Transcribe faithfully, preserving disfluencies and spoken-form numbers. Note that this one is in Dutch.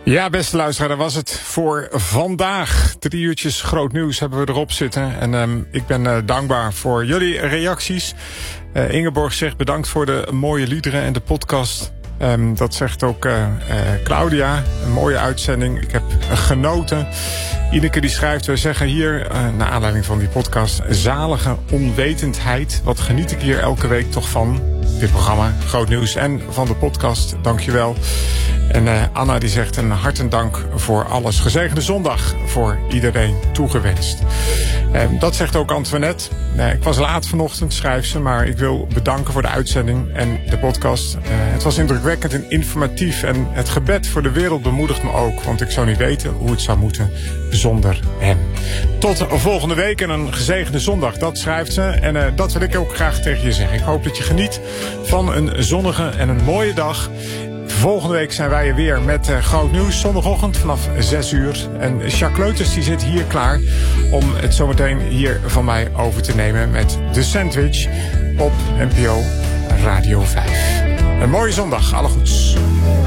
Ja, beste luisteraar, dat was het voor vandaag. Drie uurtjes groot nieuws hebben we erop zitten. En um, ik ben uh, dankbaar voor jullie reacties. Uh, Ingeborg zegt bedankt voor de mooie liederen en de podcast. Um, dat zegt ook uh, uh, Claudia. Een mooie uitzending. Ik heb genoten. Ineke die schrijft, we zeggen hier, uh, naar aanleiding van die podcast, zalige onwetendheid. Wat geniet ik hier elke week toch van. Dit programma, groot nieuws en van de podcast. Dankjewel. En uh, Anna die zegt een hartelijk dank voor alles. Gezegende zondag voor iedereen toegewenst. Uh, dat zegt ook Antoinette. Uh, ik was laat vanochtend, schrijft ze, maar ik wil bedanken voor de uitzending en de podcast. Uh, het was indrukwekkend en informatief en het gebed voor de wereld bemoedigt me ook. Want ik zou niet weten hoe het zou moeten zonder hem. Tot volgende week en een gezegende zondag, dat schrijft ze. En uh, dat wil ik ook graag tegen je zeggen. Ik hoop dat je geniet van een zonnige en een mooie dag. Volgende week zijn wij er weer met uh, groot nieuws. Zondagochtend vanaf zes uur. En Jacques Leuters die zit hier klaar om het zometeen hier van mij over te nemen met The Sandwich op N P O Radio vijf. Een mooie zondag, alle goeds.